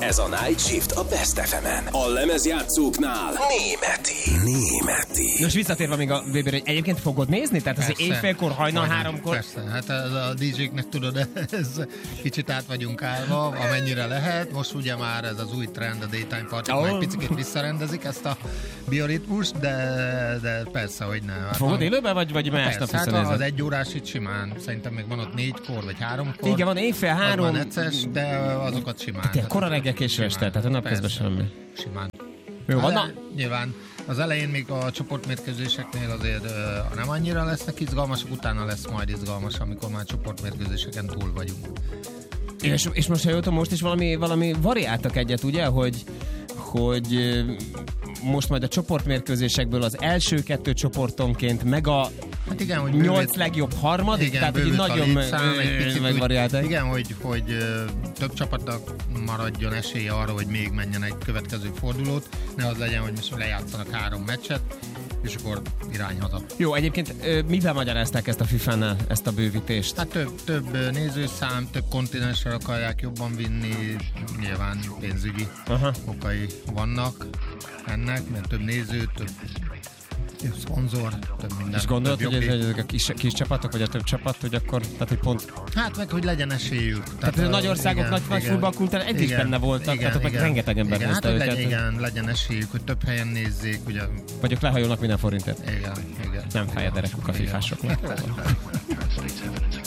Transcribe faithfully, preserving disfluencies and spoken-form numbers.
Ez a Night Shift a Best ef emen. A lemezjátszóknál németi. Németi. Most visszatérve még a Weber, hogy egyébként fogod nézni? Tehát az éjfélkor, hajnal háromkor? Persze, hát a dé jéknek tudod, ez kicsit át vagyunk állva, amennyire lehet. Most ugye már ez az új trend, a Daytime Party, oh. Majd picit visszarendezik ezt a bioritmust, de, de persze, hogy ne. Hát fogod élőben, vagy, vagy másnap visszanézed? Hát az egy órás itt simán. Szerintem még van ott négykor, vagy háromkor. Igen, van éjfél, három. Van necces, de azokat simán. Tehát kora reggel, késő este, tehát a napközben semmi. Simán. Jó, van, na? Nyilván az elején még a csoportmérkőzéseknél azért uh, nem annyira lesznek izgalmasak, utána lesz majd izgalmas, amikor már csoportmérkőzéseken túl vagyunk. És, és most, ha jól tudom, most is valami, valami variáltak egyet, ugye, hogy, hogy most majd a csoportmérkőzésekből az első kettő csoportonként meg a hát igen, hogy nyolc bővít, legjobb harmadik, igen, tehát így nagyon megvariáltak. Igen, hogy, hogy uh, több csapatnak maradjon esélye arra, hogy még menjen egy következő fordulót, ne az legyen, hogy most lejátszanak három meccset, és akkor irány haza. Jó, egyébként mivel magyarázták ezt a fifánál, ezt a bővítést? Hát több, több nézőszám, több kontinensre akarják jobban vinni, nyilván pénzügyi Aha. okai vannak ennek, mert több néző, több több szponzor, több minden. És gondolod, hogy ez, ezek a kis, kis csapatok, vagy a több csapat, hogy akkor, tehát hogy pont... Hát meg, hogy legyen esélyük. Tehát, tehát a nagy országok, igen, nagy, nagy futballkultúrán eddig is benne voltak, igen, tehát igen, meg rengeteg ember igen, nézte hát, őket. Legyen, igen, legyen esélyük, hogy több helyen nézzék, ugye... Vagyok lehajolnak minden forintért. Igen, igen. Nem fáj a derekük a fifásoknak.